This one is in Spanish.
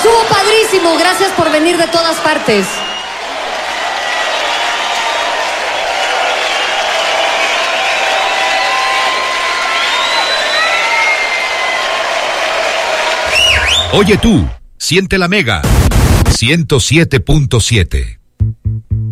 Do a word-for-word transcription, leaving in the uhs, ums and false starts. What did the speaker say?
Estuvo padrísimo, gracias por venir de todas partes. Oye tú, siente la Mega ciento siete punto siete.